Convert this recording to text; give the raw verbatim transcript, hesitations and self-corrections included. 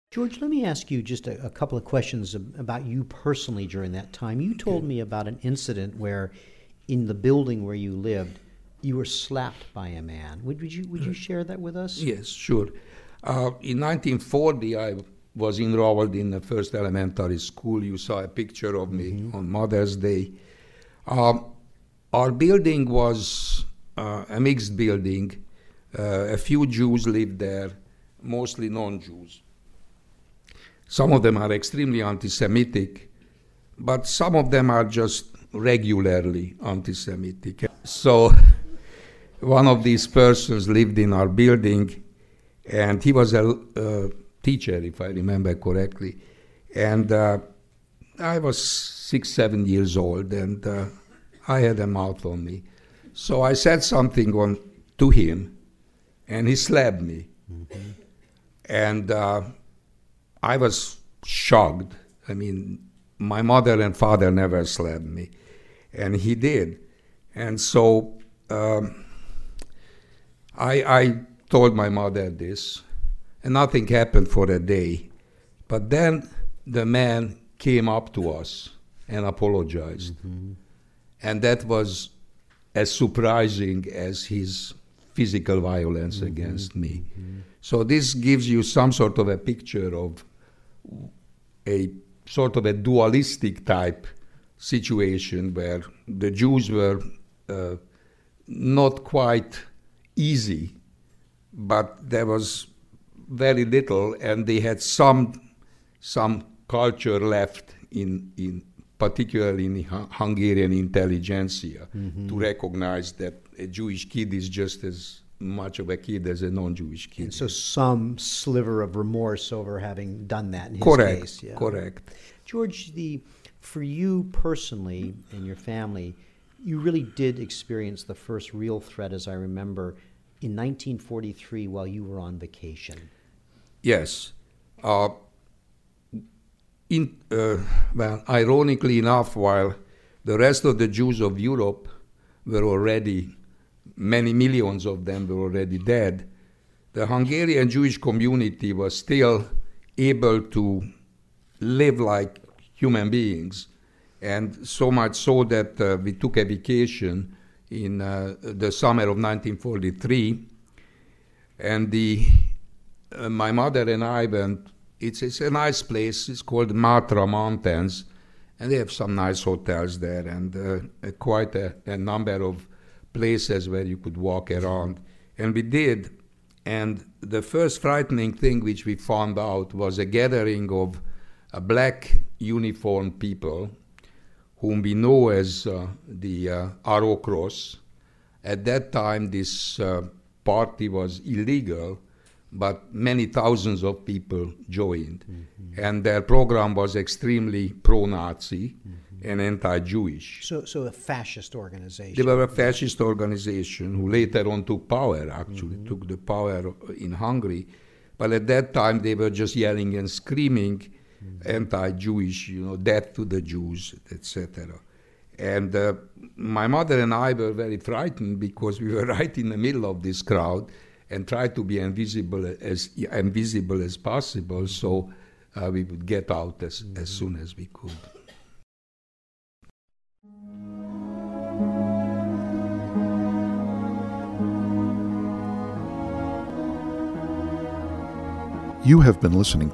George, let me ask you just a, a couple of questions ab- about you personally during that time. You told Okay. me about an incident where, in the building where you lived, you were slapped by a man. Would, would you would you share that with us? Yes, sure. Uh, in nineteen forty, I was enrolled in the first elementary school. You saw a picture of me Mhm. on Mother's Day. Um, our building was uh, a mixed building. Uh, a few Jews lived there, mostly non-Jews. Some of them are extremely anti-Semitic, but some of them are just regularly anti-Semitic. So one of these persons lived in our building, and he was a uh, teacher, if I remember correctly. And uh, I was six, seven years old, and uh, I had a mouth on me. So I said something on to him, and he slapped me. Mm-hmm. And uh, I was shocked. I mean, my mother and father never slapped me, and he did. And so um, I, I told my mother this, and nothing happened for a day. But then the man came up to us and apologized. Mm-hmm. And that was as surprising as his physical violence mm-hmm. against me. Mm-hmm. So this gives you some sort of a picture of a sort of a dualistic type situation where the Jews were uh, not quite easy, but there was very little, and they had some some culture left in in particularly in the Hungarian intelligentsia mm-hmm. to recognize that a Jewish kid is just as much of a kid as a non-Jewish kid. And so some sliver of remorse over having done that in his correct, case. Yeah. Correct. George, the for you personally and your family, you really did experience the first real threat, as I remember, in nineteen forty-three while you were on vacation. Yes. Uh, in, uh, well, ironically enough, while the rest of the Jews of Europe were already, many millions of them were already dead, the Hungarian Jewish community was still able to live like human beings. And so much so that uh, we took a vacation in uh, the summer of nineteen forty-three, and the uh, my mother and I went. It's, it's a nice place. It's called Matra Mountains, and they have some nice hotels there, and uh, quite a, a number of places where you could walk around. And we did. And the first frightening thing which we found out was a gathering of uh, black uniformed people, whom we know as uh, the uh, Arrow Cross. At that time, this uh, party was illegal, but many thousands of people joined. Mm-hmm. And their program was extremely pro-Nazi mm-hmm. and anti-Jewish. So so a fascist organization. They were a fascist organization who later on took power, actually, mm-hmm. took the power in Hungary. But at that time, they were just yelling and screaming, mm-hmm. anti-Jewish, you know, death to the Jews, et cetera. And uh, my mother and I were very frightened because we were right in the middle of this crowd and tried to be invisible as invisible as possible, so uh, we would get out as, mm-hmm. as soon as we could. You have been listening